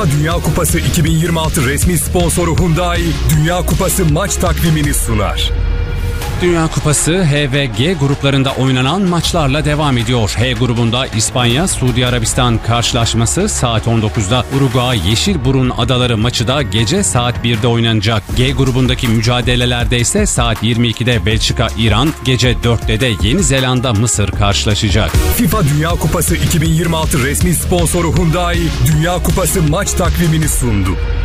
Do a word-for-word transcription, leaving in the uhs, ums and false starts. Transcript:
FIFA Dünya Kupası iki bin yirmi altı resmi sponsoru Hyundai, Dünya Kupası maç takvimini sunar. Dünya Kupası H ve G gruplarında oynanan maçlarla devam ediyor. H grubunda İspanya, Suudi Arabistan karşılaşması saat on dokuzda, Uruguay, Yeşilburun Adaları maçı da gece saat birde oynanacak. G grubundaki mücadelelerde ise saat yirmi ikide Belçika, İran, gece dörtte de Yeni Zelanda, Mısır karşılaşacak. FIFA Dünya Kupası iki bin yirmi altı resmi sponsoru Hyundai, Dünya Kupası maç takvimini sundu.